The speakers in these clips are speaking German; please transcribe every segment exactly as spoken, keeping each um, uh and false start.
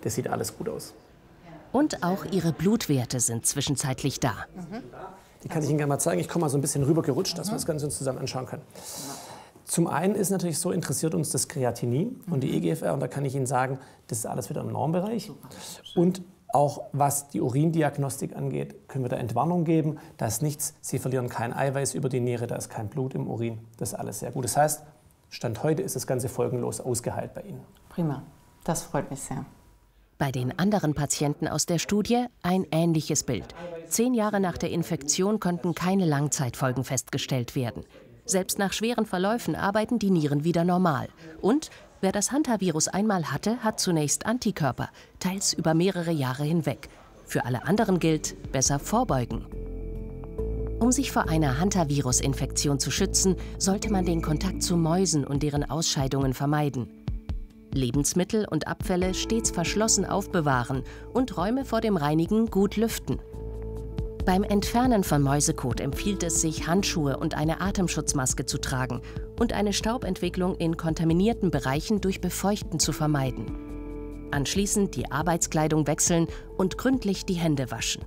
das sieht alles gut aus. Und auch ihre Blutwerte sind zwischenzeitlich da. Die kann ich Ihnen gerne mal zeigen. Ich komme mal so ein bisschen rüber gerutscht, dass wir das Ganze uns zusammen anschauen können. Zum einen ist natürlich so, interessiert uns das Kreatinin und die E G F R. Und da kann ich Ihnen sagen, das ist alles wieder im Normbereich. Und auch was die Urindiagnostik angeht, können wir da Entwarnung geben. Da ist nichts, Sie verlieren kein Eiweiß über die Niere, da ist kein Blut im Urin. Das ist alles sehr gut. Das heißt, Stand heute ist das Ganze folgenlos ausgeheilt bei Ihnen. Prima, das freut mich sehr. Bei den anderen Patienten aus der Studie ein ähnliches Bild. Zehn Jahre nach der Infektion konnten keine Langzeitfolgen festgestellt werden. Selbst nach schweren Verläufen arbeiten die Nieren wieder normal. Und wer das Hantavirus einmal hatte, hat zunächst Antikörper, teils über mehrere Jahre hinweg. Für alle anderen gilt, besser vorbeugen. Um sich vor einer Hantavirus-Infektion zu schützen, sollte man den Kontakt zu Mäusen und deren Ausscheidungen vermeiden. Lebensmittel und Abfälle stets verschlossen aufbewahren und Räume vor dem Reinigen gut lüften. Beim Entfernen von Mäusekot empfiehlt es sich, Handschuhe und eine Atemschutzmaske zu tragen und eine Staubentwicklung in kontaminierten Bereichen durch Befeuchten zu vermeiden. Anschließend die Arbeitskleidung wechseln und gründlich die Hände waschen.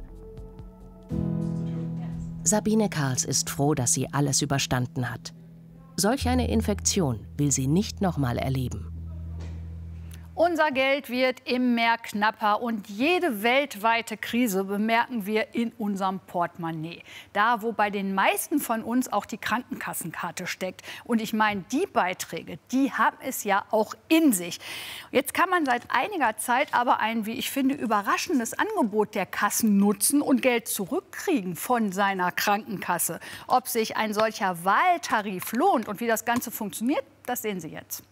Sabine Karls ist froh, dass sie alles überstanden hat. Solch eine Infektion will sie nicht nochmal erleben. Unser Geld wird immer mehr knapper und jede weltweite Krise bemerken wir in unserem Portemonnaie. Da, wo bei den meisten von uns auch die Krankenkassenkarte steckt. Und ich meine, die Beiträge, die haben es ja auch in sich. Jetzt kann man seit einiger Zeit aber ein, wie ich finde, überraschendes Angebot der Kassen nutzen und Geld zurückkriegen von seiner Krankenkasse. Ob sich ein solcher Wahltarif lohnt und wie das Ganze funktioniert, das sehen Sie jetzt.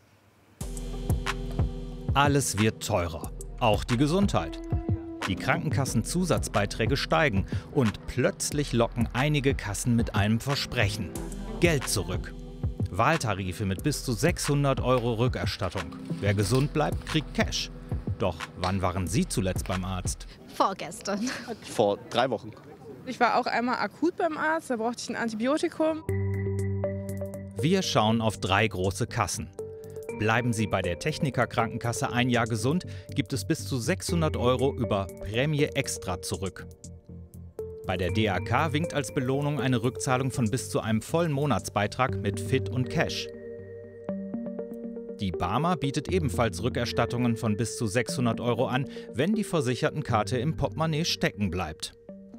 Alles wird teurer, auch die Gesundheit. Die Krankenkassenzusatzbeiträge steigen und plötzlich locken einige Kassen mit einem Versprechen: Geld zurück. Wahltarife mit bis zu sechshundert Euro Rückerstattung. Wer gesund bleibt, kriegt Cash. Doch wann waren Sie zuletzt beim Arzt? Vorgestern. Vor drei Wochen. Ich war auch einmal akut beim Arzt, da brauchte ich ein Antibiotikum. Wir schauen auf drei große Kassen. Bleiben Sie bei der Techniker Krankenkasse ein Jahr gesund, gibt es bis zu sechshundert Euro über Prämie Extra zurück. Bei der D A K winkt als Belohnung eine Rückzahlung von bis zu einem vollen Monatsbeitrag mit Fit und Cash. Die Barmer bietet ebenfalls Rückerstattungen von bis zu sechshundert Euro an, wenn die Versichertenkarte im Portemonnaie stecken bleibt.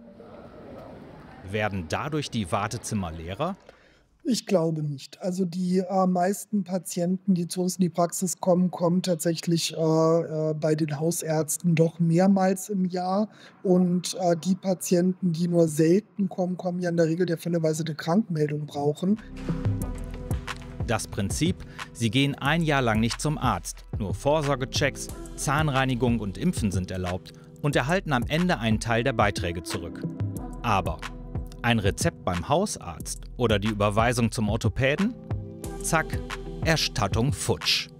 Werden dadurch die Wartezimmer leerer? Ich glaube nicht. Also die äh, meisten Patienten, die zu uns in die Praxis kommen, kommen tatsächlich äh, äh, bei den Hausärzten doch mehrmals im Jahr. Und äh, die Patienten, die nur selten kommen, kommen ja in der Regel der fälleweise eine Krankmeldung brauchen. Das Prinzip: Sie gehen ein Jahr lang nicht zum Arzt. Nur Vorsorgechecks, Zahnreinigung und Impfen sind erlaubt und erhalten am Ende einen Teil der Beiträge zurück. Aber ein Rezept beim Hausarzt oder die Überweisung zum Orthopäden? Zack, Erstattung futsch.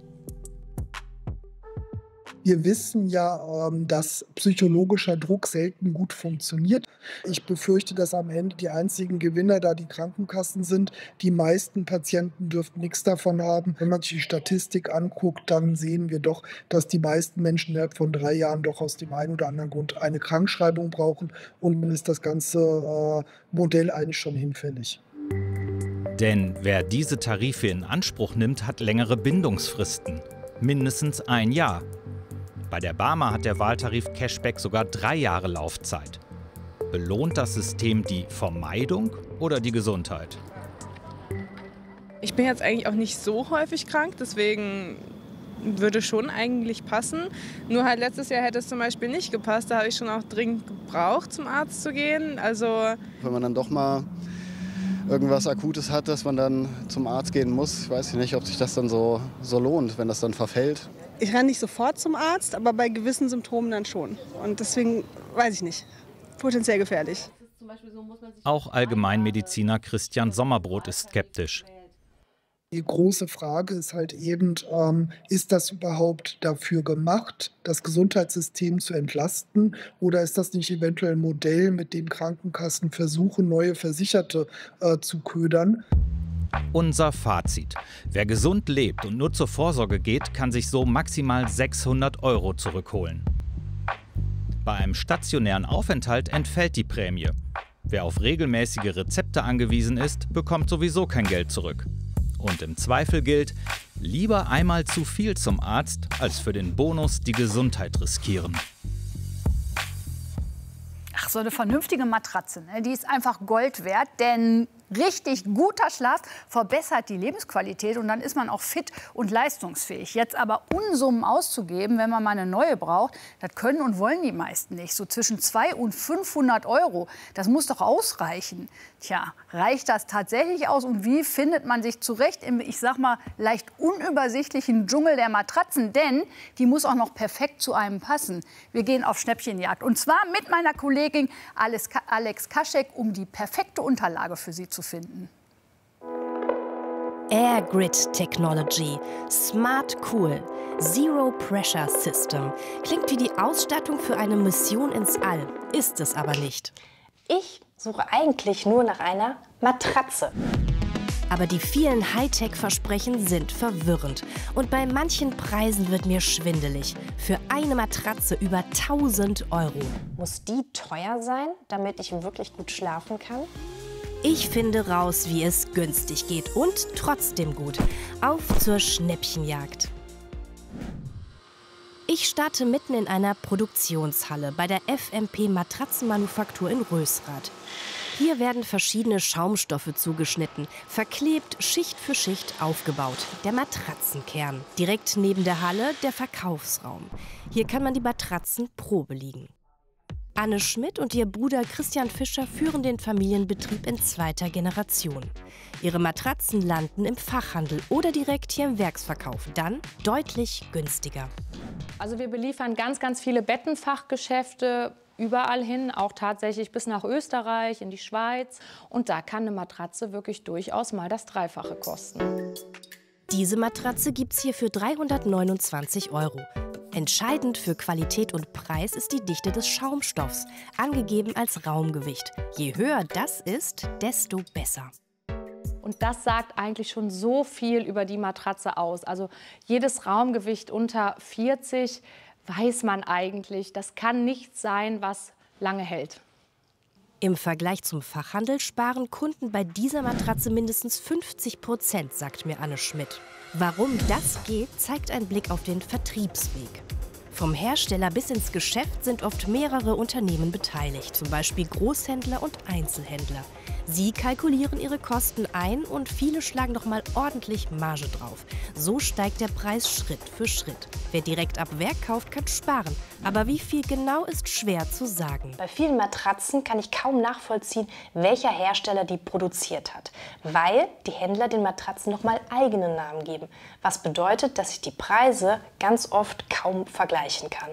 Wir wissen ja, ähm, dass psychologischer Druck selten gut funktioniert. Ich befürchte, dass am Ende die einzigen Gewinner da die Krankenkassen sind. Die meisten Patienten dürften nichts davon haben. Wenn man sich die Statistik anguckt, dann sehen wir doch, dass die meisten Menschen innerhalb von drei Jahren doch aus dem einen oder anderen Grund eine Krankschreibung brauchen. Und dann ist das ganze äh, Modell eigentlich schon hinfällig. Denn wer diese Tarife in Anspruch nimmt, hat längere Bindungsfristen. Mindestens ein Jahr. Bei der Barmer hat der Wahltarif Cashback sogar drei Jahre Laufzeit. Belohnt das System die Vermeidung oder die Gesundheit? Ich bin jetzt eigentlich auch nicht so häufig krank, deswegen würde schon eigentlich passen. Nur halt letztes Jahr hätte es zum Beispiel nicht gepasst. Da habe ich schon auch dringend gebraucht, zum Arzt zu gehen. Also wenn man dann doch mal irgendwas Akutes hat, dass man dann zum Arzt gehen muss, weiß ich nicht, ob sich das dann so, so lohnt, wenn das dann verfällt. Ich renne nicht sofort zum Arzt, aber bei gewissen Symptomen dann schon. Und deswegen weiß ich nicht. Potenziell gefährlich. Auch Allgemeinmediziner Christian Sommerbrot ist skeptisch. Die große Frage ist halt eben, ähm, ist das überhaupt dafür gemacht, das Gesundheitssystem zu entlasten? Oder ist das nicht eventuell ein Modell, mit dem Krankenkassen versuchen, neue Versicherte äh, zu ködern? Unser Fazit: Wer gesund lebt und nur zur Vorsorge geht, kann sich so maximal sechshundert Euro zurückholen. Bei einem stationären Aufenthalt entfällt die Prämie. Wer auf regelmäßige Rezepte angewiesen ist, bekommt sowieso kein Geld zurück. Und im Zweifel gilt, lieber einmal zu viel zum Arzt, als für den Bonus die Gesundheit riskieren. Ach, so eine vernünftige Matratze, ne? Die ist einfach Gold wert, denn richtig guter Schlaf verbessert die Lebensqualität und dann ist man auch fit und leistungsfähig. Jetzt aber Unsummen auszugeben, wenn man mal eine neue braucht, das können und wollen die meisten nicht. So zwischen zweihundert und fünfhundert Euro, das muss doch ausreichen. Tja, reicht das tatsächlich aus und wie findet man sich zurecht im, ich sag mal, leicht unübersichtlichen Dschungel der Matratzen? Denn die muss auch noch perfekt zu einem passen. Wir gehen auf Schnäppchenjagd und zwar mit meiner Kollegin Alex Kaschek, um die perfekte Unterlage für sie zu finden. Air Grid Technology. Smart Cool. Zero Pressure System. Klingt wie die Ausstattung für eine Mission ins All. Ist es aber nicht. Ich suche eigentlich nur nach einer Matratze. Aber die vielen Hightech-Versprechen sind verwirrend. Und bei manchen Preisen wird mir schwindelig. Für eine Matratze über tausend Euro. Muss die teuer sein, damit ich wirklich gut schlafen kann? Ich finde raus, wie es günstig geht und trotzdem gut. Auf zur Schnäppchenjagd. Ich starte mitten in einer Produktionshalle bei der F M P Matratzenmanufaktur in Rösrath. Hier werden verschiedene Schaumstoffe zugeschnitten, verklebt, Schicht für Schicht aufgebaut. Der Matratzenkern. Direkt neben der Halle der Verkaufsraum. Hier kann man die Matratzen Probe liegen. Anne Schmidt und ihr Bruder Christian Fischer führen den Familienbetrieb in zweiter Generation. Ihre Matratzen landen im Fachhandel oder direkt hier im Werksverkauf, dann deutlich günstiger. Also wir beliefern ganz, ganz viele Bettenfachgeschäfte überall hin, auch tatsächlich bis nach Österreich, in die Schweiz. Und da kann eine Matratze wirklich durchaus mal das Dreifache kosten. Diese Matratze gibt's hier für dreihundertneunundzwanzig Euro. Entscheidend für Qualität und Preis ist die Dichte des Schaumstoffs, angegeben als Raumgewicht. Je höher das ist, desto besser. Und das sagt eigentlich schon so viel über die Matratze aus. Also jedes Raumgewicht unter vierzig weiß man eigentlich, das kann nichts sein, was lange hält. Im Vergleich zum Fachhandel sparen Kunden bei dieser Matratze mindestens fünfzig Prozent, sagt mir Anne Schmidt. Warum das geht, zeigt ein Blick auf den Vertriebsweg. Vom Hersteller bis ins Geschäft sind oft mehrere Unternehmen beteiligt, zum Beispiel Großhändler und Einzelhändler. Sie kalkulieren ihre Kosten ein und viele schlagen noch mal ordentlich Marge drauf. So steigt der Preis Schritt für Schritt. Wer direkt ab Werk kauft, kann sparen. Aber wie viel genau ist schwer zu sagen. Bei vielen Matratzen kann ich kaum nachvollziehen, welcher Hersteller die produziert hat, weil die Händler den Matratzen noch mal eigene Namen geben. Was bedeutet, dass ich die Preise ganz oft kaum vergleichen kann.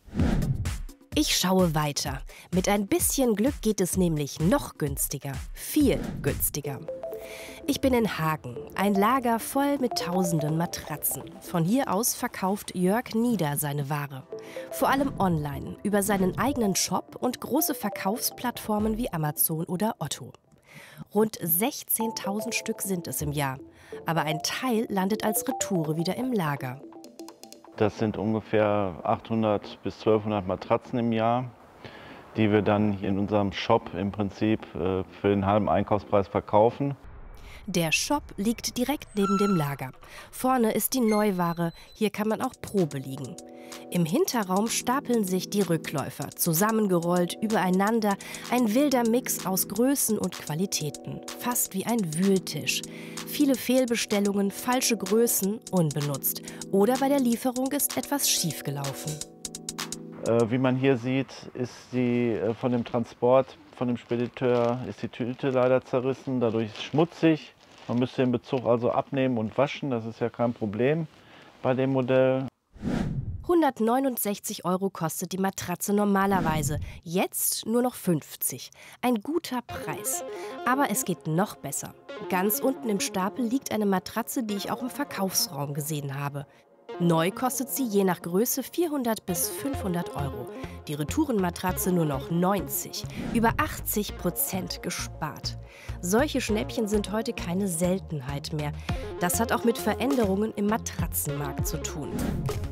Ich schaue weiter. Mit ein bisschen Glück geht es nämlich noch günstiger. Viel günstiger. Ich bin in Hagen, ein Lager voll mit tausenden Matratzen. Von hier aus verkauft Jörg Nieder seine Ware. Vor allem online, über seinen eigenen Shop und große Verkaufsplattformen wie Amazon oder Otto. Rund sechzehntausend Stück sind es im Jahr. Aber ein Teil landet als Retoure wieder im Lager. Das sind ungefähr achthundert bis zwölfhundert Matratzen im Jahr, die wir dann in unserem Shop im Prinzip für den halben Einkaufspreis verkaufen. Der Shop liegt direkt neben dem Lager. Vorne ist die Neuware, hier kann man auch Probe liegen. Im Hinterraum stapeln sich die Rückläufer, zusammengerollt, übereinander, ein wilder Mix aus Größen und Qualitäten, fast wie ein Wühltisch. Viele Fehlbestellungen, falsche Größen, unbenutzt. Oder bei der Lieferung ist etwas schiefgelaufen. Äh, wie man hier sieht, ist die äh, von dem Transport, von dem Spediteur, ist die Tüte leider zerrissen, dadurch ist es schmutzig. Man müsste den Bezug also abnehmen und waschen, das ist ja kein Problem bei dem Modell. hundertneunundsechzig Euro kostet die Matratze normalerweise, jetzt nur noch fünfzig. Ein guter Preis. Aber es geht noch besser. Ganz unten im Stapel liegt eine Matratze, die ich auch im Verkaufsraum gesehen habe. Neu kostet sie je nach Größe vierhundert bis fünfhundert Euro. Die Retourenmatratze nur noch neunzig. Über achtzig Prozent gespart. Solche Schnäppchen sind heute keine Seltenheit mehr. Das hat auch mit Veränderungen im Matratzenmarkt zu tun.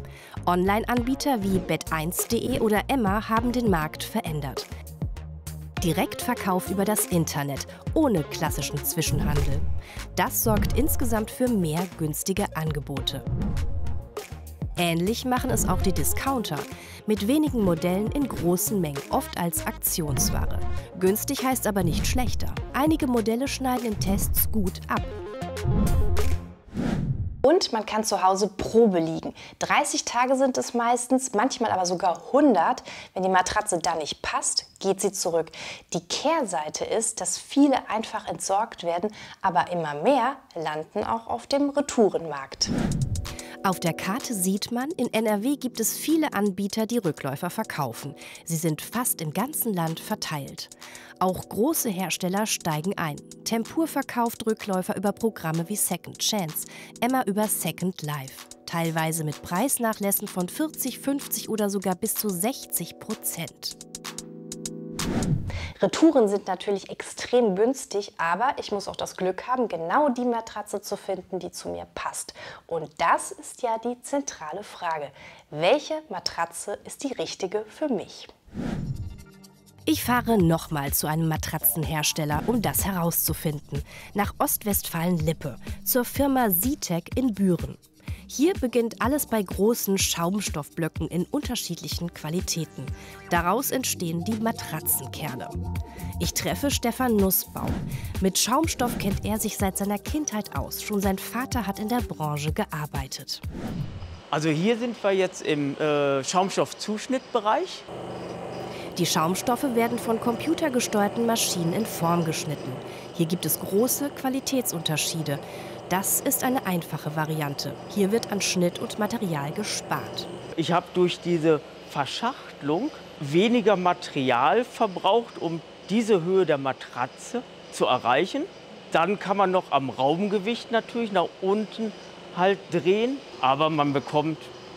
Online-Anbieter wie bett eins punkt de oder Emma haben den Markt verändert. Direktverkauf über das Internet, ohne klassischen Zwischenhandel. Das sorgt insgesamt für mehr günstige Angebote. Ähnlich machen es auch die Discounter, mit wenigen Modellen in großen Mengen, oft als Aktionsware. Günstig heißt aber nicht schlechter. Einige Modelle schneiden in Tests gut ab. Und man kann zu Hause Probe liegen. dreißig Tage sind es meistens, manchmal aber sogar hundert. Wenn die Matratze dann nicht passt, geht sie zurück. Die Kehrseite ist, dass viele einfach entsorgt werden, aber immer mehr landen auch auf dem Retourenmarkt. Auf der Karte sieht man, in N R W gibt es viele Anbieter, die Rückläufer verkaufen. Sie sind fast im ganzen Land verteilt. Auch große Hersteller steigen ein. Tempur verkauft Rückläufer über Programme wie Second Chance, Emma über Second Life. Teilweise mit Preisnachlässen von vierzig, fünfzig oder sogar bis zu sechzig Prozent. Retouren sind natürlich extrem günstig, aber ich muss auch das Glück haben, genau die Matratze zu finden, die zu mir passt. Und das ist ja die zentrale Frage. Welche Matratze ist die richtige für mich? Ich fahre nochmal zu einem Matratzenhersteller, um das herauszufinden. Nach Ostwestfalen-Lippe, zur Firma Sitec in Büren. Hier beginnt alles bei großen Schaumstoffblöcken in unterschiedlichen Qualitäten. Daraus entstehen die Matratzenkerne. Ich treffe Stefan Nussbaum. Mit Schaumstoff kennt er sich seit seiner Kindheit aus. Schon sein Vater hat in der Branche gearbeitet. Also hier sind wir jetzt im äh, Schaumstoffzuschnittbereich. Die Schaumstoffe werden von computergesteuerten Maschinen in Form geschnitten. Hier gibt es große Qualitätsunterschiede. Das ist eine einfache Variante. Hier wird an Schnitt und Material gespart. Ich habe durch diese Verschachtelung weniger Material verbraucht, um diese Höhe der Matratze zu erreichen. Dann kann man noch am Raumgewicht natürlich nach unten halt drehen, aber man bekommt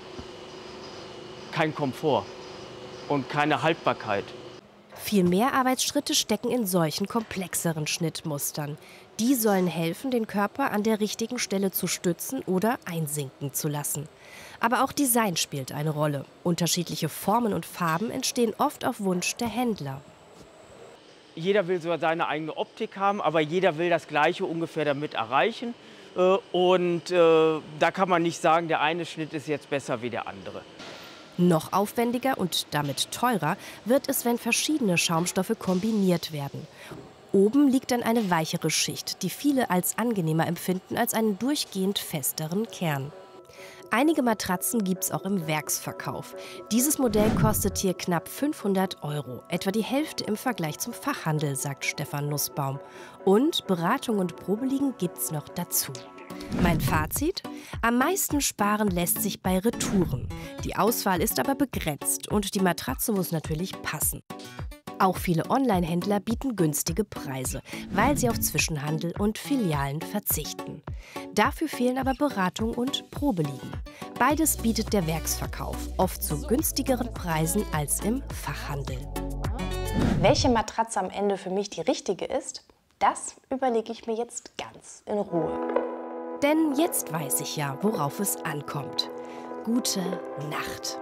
keinen Komfort und keine Haltbarkeit. Viel mehr Arbeitsschritte stecken in solchen komplexeren Schnittmustern. Die sollen helfen, den Körper an der richtigen Stelle zu stützen oder einsinken zu lassen. Aber auch Design spielt eine Rolle. Unterschiedliche Formen und Farben entstehen oft auf Wunsch der Händler. Jeder will so seine eigene Optik haben, aber jeder will das Gleiche ungefähr damit erreichen. Und da kann man nicht sagen, der eine Schnitt ist jetzt besser wie der andere. Noch aufwendiger und damit teurer wird es, wenn verschiedene Schaumstoffe kombiniert werden. Oben liegt dann eine weichere Schicht, die viele als angenehmer empfinden als einen durchgehend festeren Kern. Einige Matratzen gibt es auch im Werksverkauf. Dieses Modell kostet hier knapp fünfhundert Euro, etwa die Hälfte im Vergleich zum Fachhandel, sagt Stefan Nussbaum. Und Beratung und Probeliegen gibt's noch dazu. Mein Fazit? Am meisten sparen lässt sich bei Retouren. Die Auswahl ist aber begrenzt und die Matratze muss natürlich passen. Auch viele Online-Händler bieten günstige Preise, weil sie auf Zwischenhandel und Filialen verzichten. Dafür fehlen aber Beratung und Probeliegen. Beides bietet der Werksverkauf, oft zu günstigeren Preisen als im Fachhandel. Welche Matratze am Ende für mich die richtige ist, das überlege ich mir jetzt ganz in Ruhe. Denn jetzt weiß ich ja, worauf es ankommt. Gute Nacht.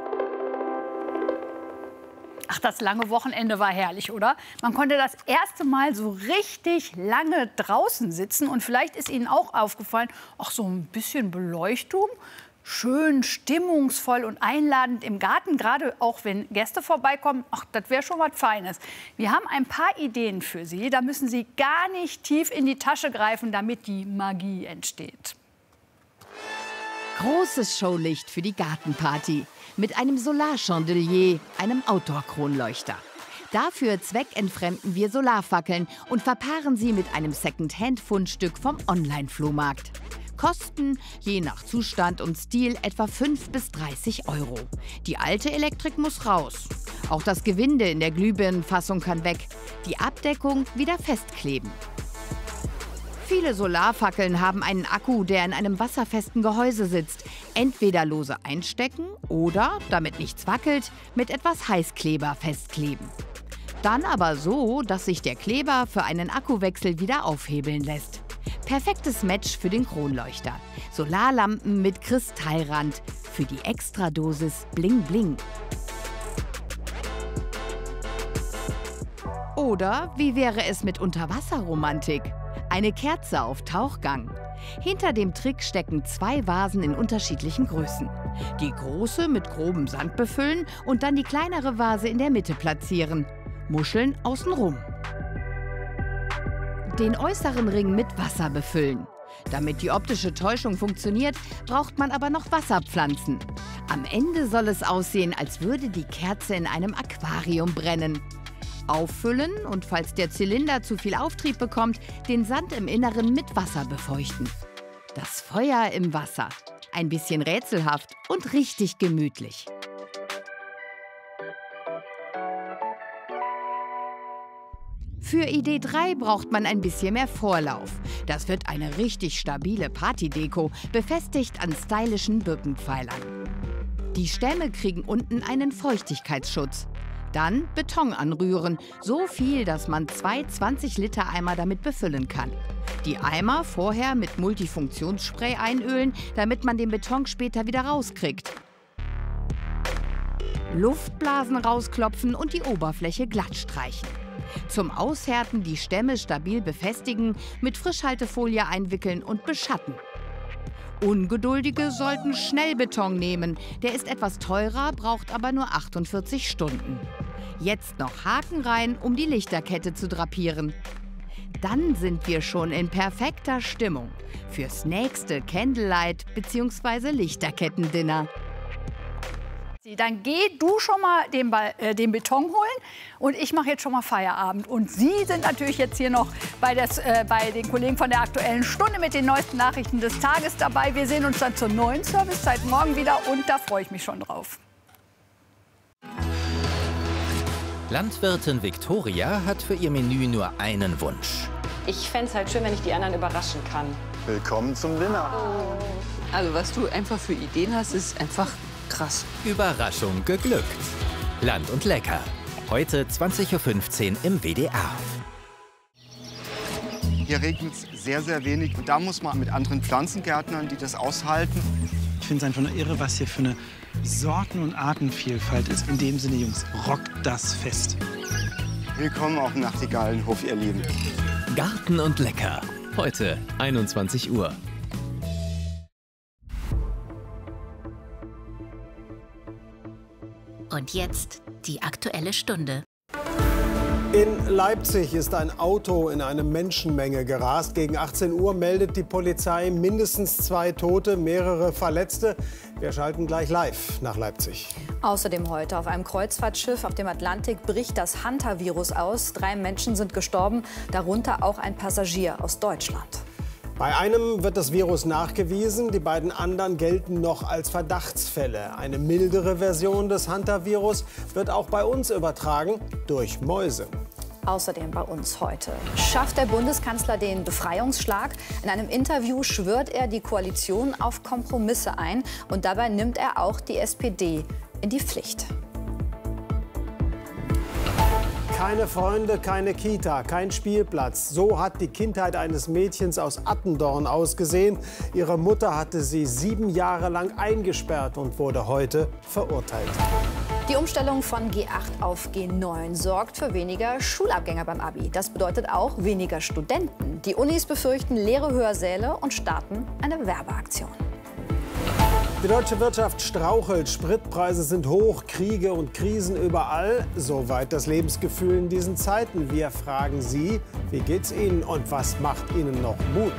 Ach, das lange Wochenende war herrlich, oder? Man konnte das erste Mal so richtig lange draußen sitzen. Und vielleicht ist Ihnen auch aufgefallen, ach, so ein bisschen Beleuchtung. Schön, stimmungsvoll und einladend im Garten, gerade auch wenn Gäste vorbeikommen. Ach, das wäre schon was Feines. Wir haben ein paar Ideen für Sie. Da müssen Sie gar nicht tief in die Tasche greifen, damit die Magie entsteht. Großes Showlicht für die Gartenparty. Mit einem Solarchandelier, einem Outdoor-Kronleuchter. Dafür zweckentfremden wir Solarfackeln und verpaaren sie mit einem Second-Hand-Fundstück vom Online-Flohmarkt. Kosten, je nach Zustand und Stil, etwa fünf bis dreißig Euro. Die alte Elektrik muss raus. Auch das Gewinde in der Glühbirnenfassung kann weg. Die Abdeckung wieder festkleben. Viele Solarfackeln haben einen Akku, der in einem wasserfesten Gehäuse sitzt. Entweder lose einstecken oder, damit nichts wackelt, mit etwas Heißkleber festkleben. Dann aber so, dass sich der Kleber für einen Akkuwechsel wieder aufhebeln lässt. Perfektes Match für den Kronleuchter. Solarlampen mit Kristallrand. für die Extradosis Bling Bling. Oder wie wäre es mit Unterwasserromantik? Eine Kerze auf Tauchgang. Hinter dem Trick stecken zwei Vasen in unterschiedlichen Größen. Die große mit grobem Sand befüllen und dann die kleinere Vase in der Mitte platzieren. Muscheln außenrum. Den äußeren Ring mit Wasser befüllen. Damit die optische Täuschung funktioniert, braucht man aber noch Wasserpflanzen. Am Ende soll es aussehen, als würde die Kerze in einem Aquarium brennen. Auffüllen und, falls der Zylinder zu viel Auftrieb bekommt, den Sand im Inneren mit Wasser befeuchten. Das Feuer im Wasser. Ein bisschen rätselhaft und richtig gemütlich. Für Idee drei braucht man ein bisschen mehr Vorlauf. Das wird eine richtig stabile Partydeko, befestigt an stylischen Birkenpfeilern. Die Stämme kriegen unten einen Feuchtigkeitsschutz. Dann Beton anrühren, so viel, dass man zwei zwanzig Liter Eimer damit befüllen kann. Die Eimer vorher mit Multifunktionsspray einölen, damit man den Beton später wieder rauskriegt. Luftblasen rausklopfen und die Oberfläche glatt streichen. Zum Aushärten die Stämme stabil befestigen, mit Frischhaltefolie einwickeln und beschatten. Ungeduldige sollten schnell Beton nehmen. Der ist etwas teurer, braucht aber nur achtundvierzig Stunden. Jetzt noch Haken rein, um die Lichterkette zu drapieren. Dann sind wir schon in perfekter Stimmung fürs nächste Candlelight- bzw. Lichterkettendinner. Dann geh du schon mal den, äh, den Beton holen und ich mache jetzt schon mal Feierabend. Und Sie sind natürlich jetzt hier noch bei, des, äh, bei den Kollegen von der Aktuellen Stunde mit den neuesten Nachrichten des Tages dabei. Wir sehen uns dann zur neuen Servicezeit morgen wieder und da freue ich mich schon drauf. Landwirtin Viktoria hat für ihr Menü nur einen Wunsch. Ich fände es halt schön, wenn ich die anderen überraschen kann. Willkommen zum Dinner. Also was du einfach für Ideen hast, ist einfach krass. Überraschung geglückt. Land und Lecker. Heute zwanzig Uhr fünfzehn im W D R. Hier regnet es sehr, sehr wenig. Und da muss man mit anderen Pflanzengärtnern, die das aushalten. Ich finde es einfach nur irre, was hier für eine Sorten- und Artenvielfalt ist. In dem Sinne, Jungs, rockt das Fest. Willkommen auf dem Nachtigallenhof, ihr Lieben. Garten und Lecker. Heute einundzwanzig Uhr. Und jetzt die Aktuelle Stunde. In Leipzig ist ein Auto in eine Menschenmenge gerast. Gegen achtzehn Uhr meldet die Polizei mindestens zwei Tote, mehrere Verletzte. Wir schalten gleich live nach Leipzig. Außerdem heute auf einem Kreuzfahrtschiff auf dem Atlantik bricht das Hantavirus aus. Drei Menschen sind gestorben, darunter auch ein Passagier aus Deutschland. Bei einem wird das Virus nachgewiesen, die beiden anderen gelten noch als Verdachtsfälle. Eine mildere Version des Hantavirus wird auch bei uns übertragen durch Mäuse. Außerdem bei uns heute. Schafft der Bundeskanzler den Befreiungsschlag? In einem Interview schwört er die Koalition auf Kompromisse ein. Und dabei nimmt er auch die S P D in die Pflicht. Keine Freunde, keine Kita, kein Spielplatz. So hat die Kindheit eines Mädchens aus Attendorn ausgesehen. Ihre Mutter hatte sie sieben Jahre lang eingesperrt und wurde heute verurteilt. Die Umstellung von G acht auf G neun sorgt für weniger Schulabgänger beim Abi. Das bedeutet auch weniger Studenten. Die Unis befürchten leere Hörsäle und starten eine Werbeaktion. Die deutsche Wirtschaft strauchelt, Spritpreise sind hoch, Kriege und Krisen überall. Soweit das Lebensgefühl in diesen Zeiten. Wir fragen Sie, wie geht's Ihnen und was macht Ihnen noch Mut?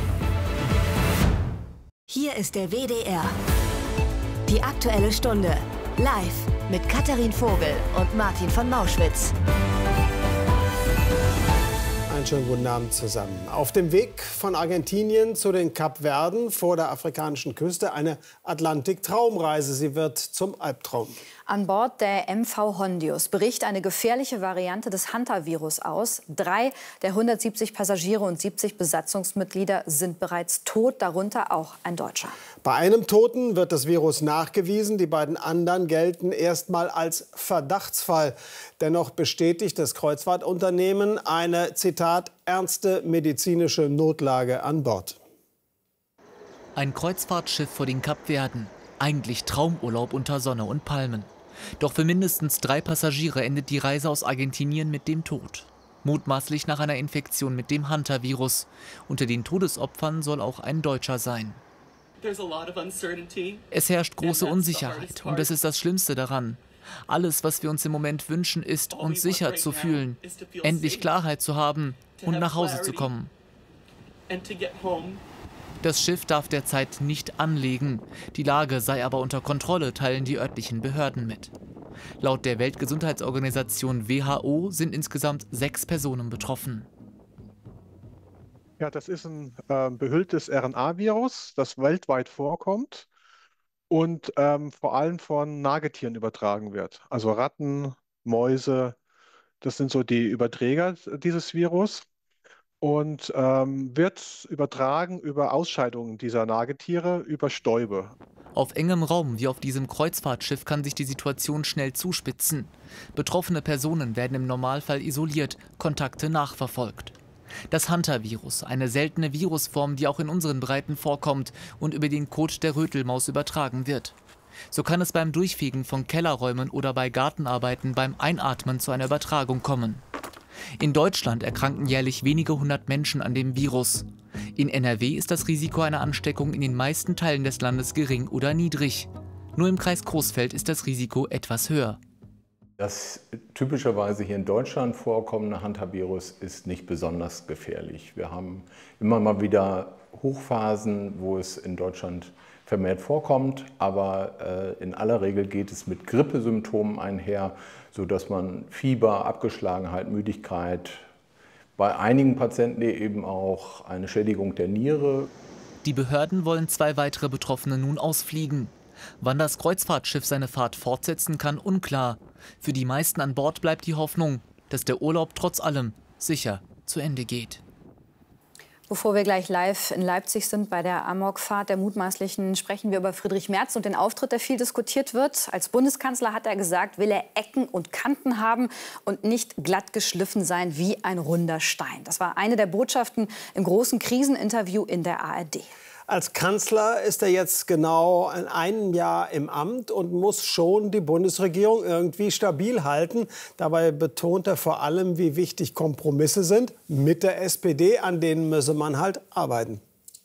Hier ist der W D R. Die Aktuelle Stunde. Live mit Katharin Vogel und Martin von Mauschwitz. Einen schönen guten Abend zusammen. Auf dem Weg von Argentinien zu den Kapverden vor der afrikanischen Küste eine Atlantik-Traumreise. Sie wird zum Albtraum. An Bord der M V Hondius bricht eine gefährliche Variante des Hantavirus aus. Drei der hundertsiebzig Passagiere und siebzig Besatzungsmitglieder sind bereits tot, darunter auch ein Deutscher. Bei einem Toten wird das Virus nachgewiesen. Die beiden anderen gelten erstmal als Verdachtsfall. Dennoch bestätigt das Kreuzfahrtunternehmen eine, Zitat, ernste medizinische Notlage an Bord. Ein Kreuzfahrtschiff vor den Kapverden. Eigentlich Traumurlaub unter Sonne und Palmen. Doch für mindestens drei Passagiere endet die Reise aus Argentinien mit dem Tod. Mutmaßlich nach einer Infektion mit dem Hantavirus. Unter den Todesopfern soll auch ein Deutscher sein. Es herrscht große Unsicherheit und das ist das Schlimmste daran. Alles, was wir uns im Moment wünschen, ist, uns sicher zu fühlen, endlich Klarheit zu haben und nach Hause zu kommen. Das Schiff darf derzeit nicht anlegen. Die Lage sei aber unter Kontrolle, teilen die örtlichen Behörden mit. Laut der Weltgesundheitsorganisation W H O sind insgesamt sechs Personen betroffen. Ja, das ist ein äh, behülltes R N A-Virus, das weltweit vorkommt und ähm, vor allem von Nagetieren übertragen wird. Also Ratten, Mäuse, das sind so die Überträger dieses Virus und ähm, wird übertragen über Ausscheidungen dieser Nagetiere, über Stäube. Auf engem Raum wie auf diesem Kreuzfahrtschiff kann sich die Situation schnell zuspitzen. Betroffene Personen werden im Normalfall isoliert, Kontakte nachverfolgt. Das Hantavirus, eine seltene Virusform, die auch in unseren Breiten vorkommt und über den Kot der Rötelmaus übertragen wird. So kann es beim Durchfegen von Kellerräumen oder bei Gartenarbeiten beim Einatmen zu einer Übertragung kommen. In Deutschland erkranken jährlich wenige hundert Menschen an dem Virus. In N R W ist das Risiko einer Ansteckung in den meisten Teilen des Landes gering oder niedrig. Nur im Kreis Coesfeld ist das Risiko etwas höher. Das typischerweise hier in Deutschland vorkommende Hantavirus ist nicht besonders gefährlich. Wir haben immer mal wieder Hochphasen, wo es in Deutschland vermehrt vorkommt, aber äh, in aller Regel geht es mit Grippesymptomen einher, sodass man Fieber, Abgeschlagenheit, Müdigkeit, bei einigen Patienten eben auch eine Schädigung der Niere. Die Behörden wollen zwei weitere Betroffene nun ausfliegen. Wann das Kreuzfahrtschiff seine Fahrt fortsetzen kann, unklar. Für die meisten an Bord bleibt die Hoffnung, dass der Urlaub trotz allem sicher zu Ende geht. Bevor wir gleich live in Leipzig sind bei der Amokfahrt der Mutmaßlichen, sprechen wir über Friedrich Merz und den Auftritt, der viel diskutiert wird. Als Bundeskanzler hat er gesagt, will er Ecken und Kanten haben und nicht glatt geschliffen sein wie ein runder Stein. Das war eine der Botschaften im großen Kriseninterview in der A R D. Als Kanzler ist er jetzt genau in einem Jahr im Amt und muss schon die Bundesregierung irgendwie stabil halten. Dabei betont er vor allem, wie wichtig Kompromisse sind mit der S P D, an denen müsse man halt arbeiten.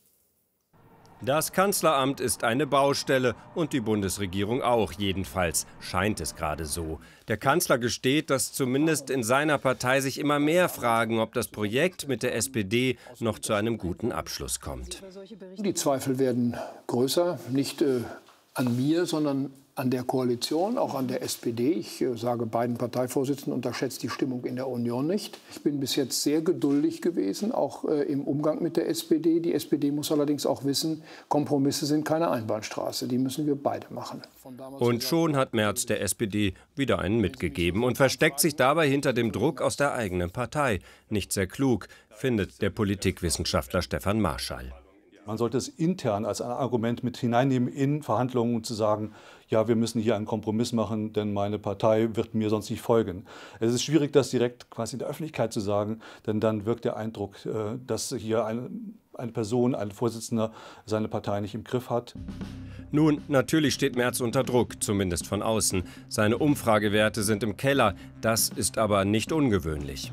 Das Kanzleramt ist eine Baustelle und die Bundesregierung auch, jedenfalls scheint es gerade so. Der Kanzler gesteht, dass zumindest in seiner Partei sich immer mehr fragen, ob das Projekt mit der S P D noch zu einem guten Abschluss kommt. Die Zweifel werden größer, nicht äh, an mir, sondern an der Koalition, auch an der S P D. Ich äh, sage beiden Parteivorsitzenden, unterschätzt die Stimmung in der Union nicht. Ich bin bis jetzt sehr geduldig gewesen, auch äh, im Umgang mit der S P D. Die S P D muss allerdings auch wissen, Kompromisse sind keine Einbahnstraße. Die müssen wir beide machen. Und schon hat Merz der S P D wieder einen mitgegeben und versteckt sich dabei hinter dem Druck aus der eigenen Partei. Nicht sehr klug, findet der Politikwissenschaftler Stefan Marschall. Man sollte es intern als ein Argument mit hineinnehmen in Verhandlungen und zu sagen, ja, wir müssen hier einen Kompromiss machen, denn meine Partei wird mir sonst nicht folgen. Es ist schwierig, das direkt quasi in der Öffentlichkeit zu sagen, denn dann wirkt der Eindruck, dass hier eine, eine Person, ein Vorsitzender seine Partei nicht im Griff hat. Nun, natürlich steht Merz unter Druck, zumindest von außen. Seine Umfragewerte sind im Keller, das ist aber nicht ungewöhnlich.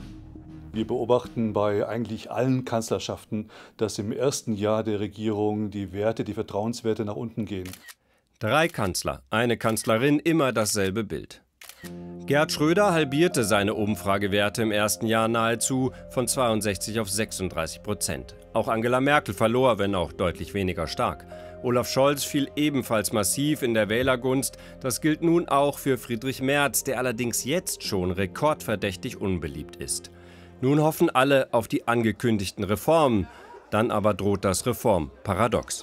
Wir beobachten bei eigentlich allen Kanzlerschaften, dass im ersten Jahr der Regierung die Werte, die Vertrauenswerte nach unten gehen. Drei Kanzler, eine Kanzlerin, immer dasselbe Bild. Gerhard Schröder halbierte seine Umfragewerte im ersten Jahr nahezu von zweiundsechzig auf sechsunddreißig Prozent. Auch Angela Merkel verlor, wenn auch deutlich weniger stark. Olaf Scholz fiel ebenfalls massiv in der Wählergunst. Das gilt nun auch für Friedrich Merz, der allerdings jetzt schon rekordverdächtig unbeliebt ist. Nun hoffen alle auf die angekündigten Reformen. Dann aber droht das Reformparadox.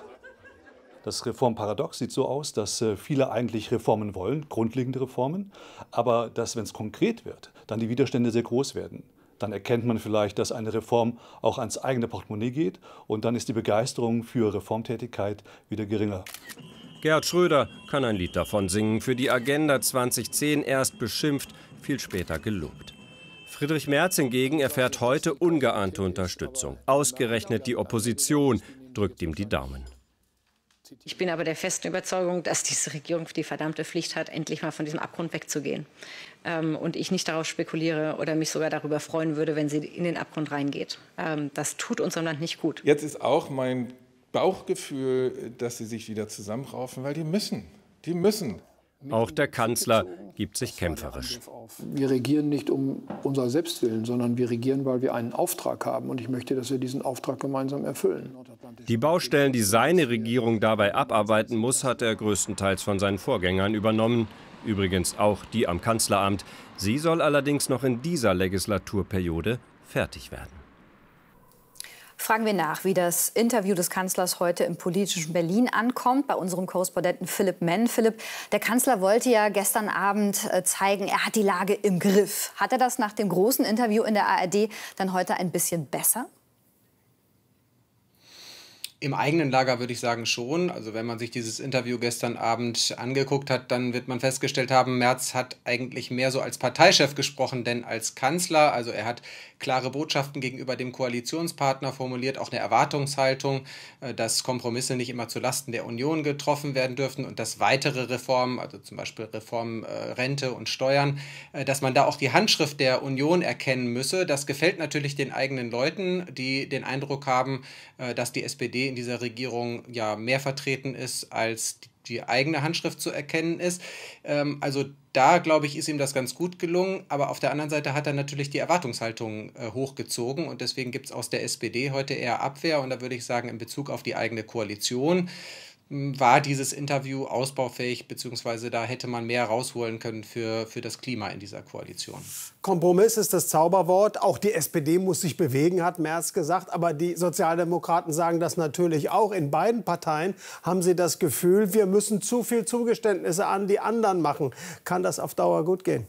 Das Reformparadox sieht so aus, dass viele eigentlich Reformen wollen, grundlegende Reformen, aber dass, wenn es konkret wird, dann die Widerstände sehr groß werden. Dann erkennt man vielleicht, dass eine Reform auch ans eigene Portemonnaie geht und dann ist die Begeisterung für Reformtätigkeit wieder geringer. Gerhard Schröder kann ein Lied davon singen, für die Agenda zweitausendzehn erst beschimpft, viel später gelobt. Friedrich Merz hingegen erfährt heute ungeahnte Unterstützung. Ausgerechnet die Opposition drückt ihm die Daumen. Ich bin aber der festen Überzeugung, dass diese Regierung die verdammte Pflicht hat, endlich mal von diesem Abgrund wegzugehen. Ähm, und ich nicht darauf spekuliere oder mich sogar darüber freuen würde, wenn sie in den Abgrund reingeht. Ähm, das tut unserem Land nicht gut. Jetzt ist auch mein Bauchgefühl, dass sie sich wieder zusammenraufen, weil die müssen. Die müssen. Auch der Kanzler gibt sich kämpferisch. Wir regieren nicht um unser Selbstwillen, sondern wir regieren, weil wir einen Auftrag haben. Und ich möchte, dass wir diesen Auftrag gemeinsam erfüllen. Die Baustellen, die seine Regierung dabei abarbeiten muss, hat er größtenteils von seinen Vorgängern übernommen. Übrigens auch die am Kanzleramt. Sie soll allerdings noch in dieser Legislaturperiode fertig werden. Fragen wir nach, wie das Interview des Kanzlers heute im politischen Berlin ankommt, bei unserem Korrespondenten Philipp Menn. Philipp, der Kanzler wollte ja gestern Abend zeigen, er hat die Lage im Griff. Hat er das nach dem großen Interview in der A R D dann heute ein bisschen besser? Im eigenen Lager würde ich sagen schon. Also wenn man sich dieses Interview gestern Abend angeguckt hat, dann wird man festgestellt haben, Merz hat eigentlich mehr so als Parteichef gesprochen, denn als Kanzler. Also er hat klare Botschaften gegenüber dem Koalitionspartner formuliert, auch eine Erwartungshaltung, dass Kompromisse nicht immer zulasten der Union getroffen werden dürfen und dass weitere Reformen, also zum Beispiel Reformen äh, Rente und Steuern, äh, dass man da auch die Handschrift der Union erkennen müsse. Das gefällt natürlich den eigenen Leuten, die den Eindruck haben, äh, dass die S P D in dieser Regierung ja mehr vertreten ist, als die eigene Handschrift zu erkennen ist. Ähm, also da, glaube ich, ist ihm das ganz gut gelungen. Aber auf der anderen Seite hat er natürlich die Erwartungshaltung äh, hochgezogen. Und deswegen gibt es aus der S P D heute eher Abwehr. Und da würde ich sagen, in Bezug auf die eigene Koalition war dieses Interview ausbaufähig, beziehungsweise da hätte man mehr rausholen können für, für das Klima in dieser Koalition. Kompromiss ist das Zauberwort. Auch die S P D muss sich bewegen, hat Merz gesagt. Aber die Sozialdemokraten sagen das natürlich auch. In beiden Parteien haben sie das Gefühl, wir müssen zu viel Zugeständnisse an die anderen machen. Kann das auf Dauer gut gehen?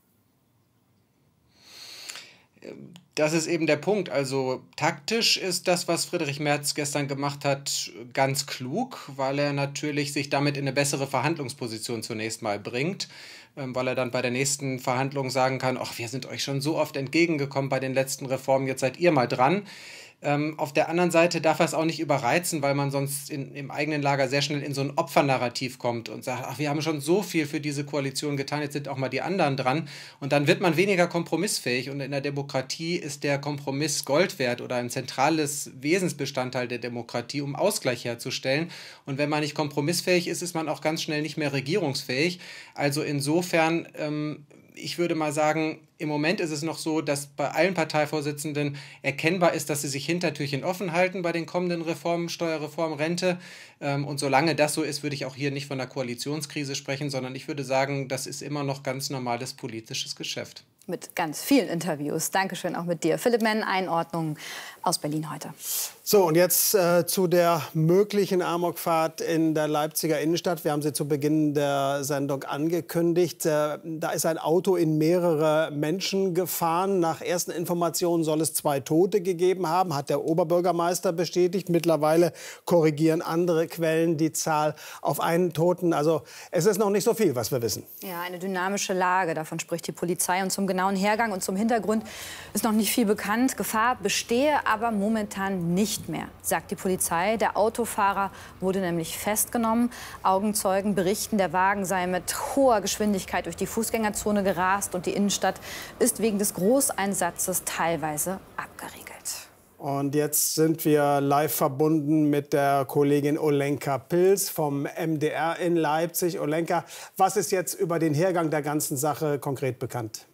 Das ist eben der Punkt. Also taktisch ist das, was Friedrich Merz gestern gemacht hat, ganz klug, weil er natürlich sich damit in eine bessere Verhandlungsposition zunächst mal bringt, weil er dann bei der nächsten Verhandlung sagen kann, ach, wir sind euch schon so oft entgegengekommen bei den letzten Reformen, jetzt seid ihr mal dran. Ähm, auf der anderen Seite darf er es auch nicht überreizen, weil man sonst in, im eigenen Lager sehr schnell in so ein Opfernarrativ kommt und sagt, ach, wir haben schon so viel für diese Koalition getan, jetzt sind auch mal die anderen dran. Und dann wird man weniger kompromissfähig. Und in der Demokratie ist der Kompromiss Gold wert oder ein zentrales Wesensbestandteil der Demokratie, um Ausgleich herzustellen. Und wenn man nicht kompromissfähig ist, ist man auch ganz schnell nicht mehr regierungsfähig. Also insofern, ähm, ich würde mal sagen, im Moment ist es noch so, dass bei allen Parteivorsitzenden erkennbar ist, dass sie sich Hintertürchen offen halten bei den kommenden Reformen, Steuerreform, Rente. Und solange das so ist, würde ich auch hier nicht von einer Koalitionskrise sprechen, sondern ich würde sagen, das ist immer noch ganz normales politisches Geschäft. Mit ganz vielen Interviews. Dankeschön auch mit dir. Philipp Menn, Einordnung aus Berlin heute. So, und jetzt äh, zu der möglichen Amokfahrt in der Leipziger Innenstadt. Wir haben sie zu Beginn der Sendung angekündigt. Äh, da ist ein Auto in mehrere Menschen gefahren. Nach ersten Informationen soll es zwei Tote gegeben haben, hat der Oberbürgermeister bestätigt. Mittlerweile korrigieren andere Quellen die Zahl auf einen Toten. Also es ist noch nicht so viel, was wir wissen. Ja, eine dynamische Lage, davon spricht die Polizei. Und zum genauen Hergang und zum Hintergrund ist noch nicht viel bekannt. Gefahr bestehe aber momentan nicht mehr, sagt die Polizei. Der Autofahrer wurde nämlich festgenommen. Augenzeugen berichten, der Wagen sei mit hoher Geschwindigkeit durch die Fußgängerzone gerast und die Innenstadt ist wegen des Großeinsatzes teilweise abgeriegelt. Und jetzt sind wir live verbunden mit der Kollegin Olenka Pilz vom M D R in Leipzig. Olenka, was ist jetzt über den Hergang der ganzen Sache konkret bekannt?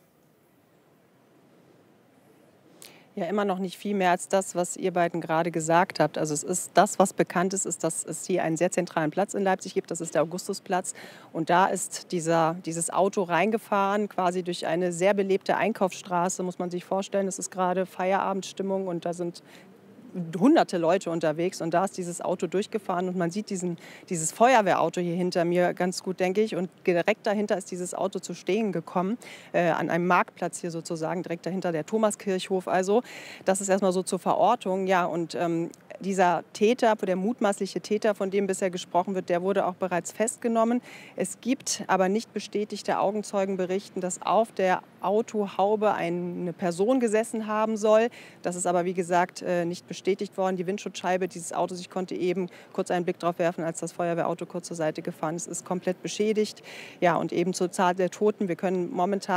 Ja, immer noch nicht viel mehr als das, was ihr beiden gerade gesagt habt. Also es ist das, was bekannt ist, ist, dass es hier einen sehr zentralen Platz in Leipzig gibt. Das ist der Augustusplatz. Und da ist dieser, dieses Auto reingefahren, quasi durch eine sehr belebte Einkaufsstraße, muss man sich vorstellen. Es ist gerade Feierabendstimmung und da sind hunderte Leute unterwegs und da ist dieses Auto durchgefahren und man sieht diesen, dieses Feuerwehrauto hier hinter mir ganz gut, denke ich, und direkt dahinter ist dieses Auto zu stehen gekommen, äh, an einem Marktplatz hier sozusagen, direkt dahinter der Thomaskirchhof also. Das ist erstmal so zur Verortung, ja, und ähm, dieser Täter, der mutmaßliche Täter, von dem bisher gesprochen wird, der wurde auch bereits festgenommen. Es gibt aber nicht bestätigte Augenzeugen berichten, dass auf der Autohaube eine Person gesessen haben soll. Das ist aber, wie gesagt, nicht bestätigt worden. Die Windschutzscheibe dieses Autos, ich konnte eben kurz einen Blick drauf werfen, als das Feuerwehrauto kurz zur Seite gefahren ist, ist komplett beschädigt. Ja, und eben zur Zahl der Toten. Wir können momentan